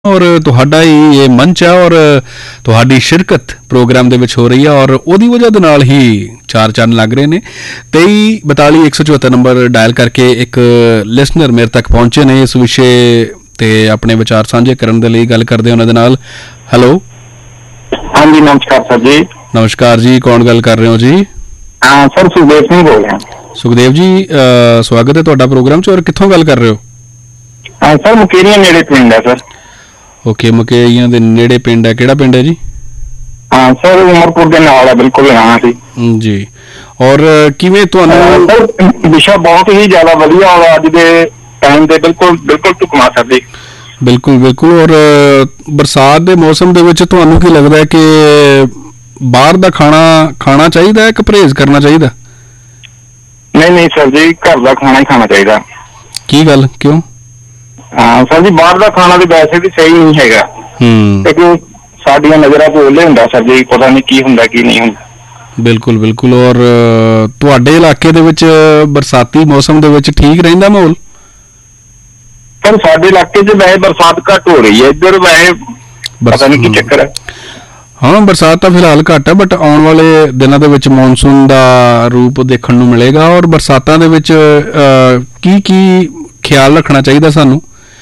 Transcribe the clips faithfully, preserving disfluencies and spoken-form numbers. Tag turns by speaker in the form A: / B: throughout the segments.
A: और तुहाडा ही ये मंच है और तुहाडी शिरकत प्रोग्राम दे विच हो रही है और ओदी वजह दे नाल ही चार चंद लग रहे ने। तेई बताली एक सौ चौहत्तर नंबर डायल करके एक लिसनर मेरे तक पहुंचे ने इस विषय ते अपने विचार साझे करन दे लई गल करदे उन्हां दे नाल। हेलो,
B: हाँ जी, नमस्कार सर जी।
A: नमस्कार जी, कौन गल कर रहे हो जी?
B: हाँ सर, सुखदेव सिंह बोल रहे हैं।
A: सुखदेव जी, आ, स्वागत है तुहाडा प्रोग्राम च। और कित्थों गल कर रहे हो?
B: हाँ सर, मुकेरिया नेड़े पिंड है सर।
A: ओके, मुकेरिया दे नेड़े पिंड है। किहड़ा पिंड है जी?
B: हाँ सर, उमरपुर के नाल है, बिल्कुल यहाँ से
A: जी। और किवें तुहानू
B: सर विषय बहुत ही ज्यादा वधिया और अज दे टाइम दे बिल्कुल बिल्कुल ढुकवा सकदे।
A: बिल्कुल बिल्कुल। और बरसात दे मौसम दे विच तुहानू की लगदा है कि बाहर दा खाना खाना चाहिदा है कि परहेज करना चाहिदा?
B: नहीं नहीं सर जी, घर का खाना ही खाना चाहिए।
A: की गल क्यों?
B: हाँ सर जी, बाहर का खाना तो वैसे भी सही नहीं हैगा, क्योंकि साडियां नज़रां तो ओले हुंदा सर जी, पता नहीं की हुंदा की नहीं हुंदा।
A: बिल्कुल बिल्कुल। और तुहाडे इलाके दे विच बरसाती मौसम दे विच ठीक रहिंदा माहौल?
B: सर साडे इलाके च वैसे बरसात घट हो रही है, इधर वैसे पता नहीं की चक्कर है।
A: हाँ, बरसात तो फिलहाल घट है, बट आने वाले दिनों के विच मॉनसून का रूप देखने को मिलेगा। और बरसातों के विच की की ख्याल रखना चाहिए सानू?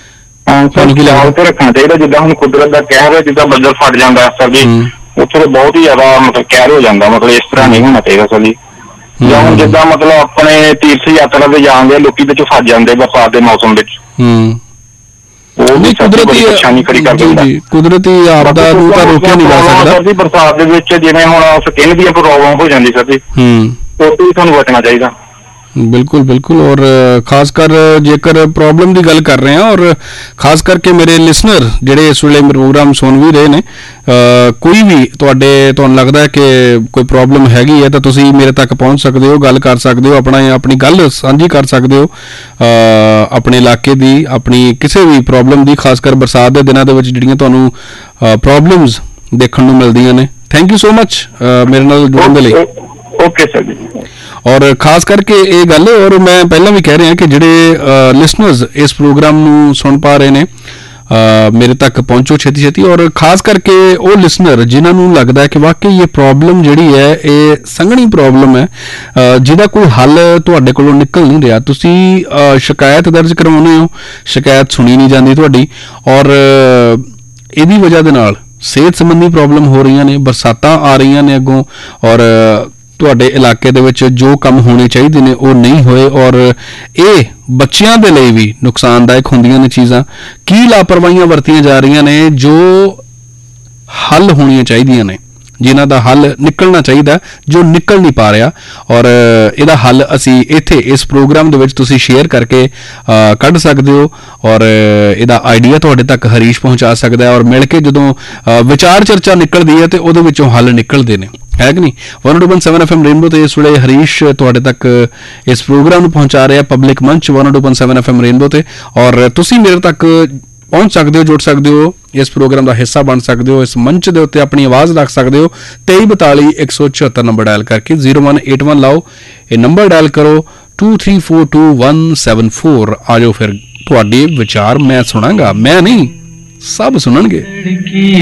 B: ख्याल तो रखना चाहिए, जिदा हम कुदरत का कहर है, जिदा बदल फट जाता है सर जी, उत्थे बहुत ही ज्यादा मतलब कहर हो जाता, मतलब इस तरह नहीं होना चाहिए सर जी। ਜਾਂ ਹੁਣ ਜਿੱਦਾਂ ਮਤਲਬ ਆਪਣੇ ਤੀਰਥ ਯਾਤਰਾ ਤੇ ਜਾਂਦੇ ਲੋਕੀ ਵਿੱਚ ਫਸ ਜਾਂਦੇ ਬਰਸਾਤ ਦੇ ਮੌਸਮ ਵਿੱਚ। ਹੂੰ, ਉਹ ਵੀ ਕੁਦਰਤੀ ਪਰੇਸ਼ਾਨੀ ਖੜੀ ਕਰ ਦਿੰਦਾ।
A: ਜੀ, ਕੁਦਰਤੀ ਆਪਦਾ ਨੂੰ ਤਾਂ ਰੋਕਿਆ ਨਹੀਂ ਜਾ ਸਕਦਾ
B: ਸਰ ਜੀ। ਬਰਸਾਤ ਦੇ ਵਿੱਚ ਜਿਵੇਂ ਹੁਣ ਸਕਿਨ ਦੀਆਂ ਪ੍ਰੋਬਲਮ ਹੋ ਜਾਂਦੀ ਸਰ ਜੀ, ਹੂੰ, ਉਹ ਤੋਂ ਤੁਹਾਨੂੰ ਬਚਣਾ ਚਾਹੀਦਾ।
A: बिल्कुल बिल्कुल। और खासकर जेकर प्रॉब्लम की गल कर रहे हैं, और खास करके मेरे लिसनर जेडे इस वे प्रोग्राम सुन भी रहे ने, कोई भी तुहाडे तुहानू लगदा है कि कोई प्रॉब्लम हैगी है तो तुसी मेरे तक पहुंच सकते हो, गल कर सकते हो, अपना अपनी गल साझी कर सकते हो अपने इलाके की, अपनी किसी भी प्रॉब्लम की, खासकर बरसात के दिनों के जिहड़ियां तुहानू प्रॉब्लम्स देखने को मिलदियां ने। थैंक यू सो मच मेरे नाल जुड़न दे लई।
B: ओके सर जी।
A: और खास करके ये गल, और मैं पहला भी कह रहा कि जिहड़े लिसनर्स इस प्रोग्राम नू सुन पा रहे ने, Uh, मेरे तक पहुंचो छेती छेती। और खास करके वो लिसनर जिन्होंने लगता है कि वाकई ये प्रॉब्लम जिहड़ी है ये संघनी प्रॉब्लम है, uh, जिहदा कोई हल तुहाडे कोलों निकल नहीं रहा, तुसी uh, शिकायत दर्ज करवाउने हो, शिकायत सुनी नहीं जाती तुहाडी, और इहदी uh, वजह दे नाल सेहत संबंधी प्रॉब्लम हो रही ने, बरसातां आ रही ने अगों, और uh, तुहाडे इलाके दे विच जो काम होने चाहिए ने वो नहीं होए, और ये बच्चियां दे लई भी नुकसानदायक होंदियां ने चीज़ां। की लापरवाहियां वरतियां जा रही ने जो हल होनियां चाहिए ने, जिन्हां दा हल निकलना चाहिए, जो निकल नहीं पा रहा। और इहदा हल असी इत्थे इस प्रोग्राम दे विच तुसी शेयर करके कढ सकदे हो, और इहदा आइडिया तुहाडे तक हरीश पहुंचा सकदा है, और मिल के जदों विचार चर्चा निकलदी है तो उहदे विचों हल निकलदे ने, है कि नहीं। One two one seven F M rainbow ते इस वे हरीश तुहाडे तक इस प्रोग्राम नूं पहुंचा रहा पब्लिक मंच one two one seven F M rainbow ते। और तुसी मेरे तक पहुंच सकते हो, जुड़ सकते हो, इस प्रोग्राम का हिस्सा बन सकते हो, इस मंच के उत्ते अपनी आवाज़ रख सकते हो। तेई बताली एक सौ चौहत्तर नंबर डायल करके जीरो वन एट वन लाओ, ये नंबर डायल करो to three four to one seven four. आ जाओ, फिर तुहाडे विचार मैं सुनांगा, मैं नहीं सब सुननगे।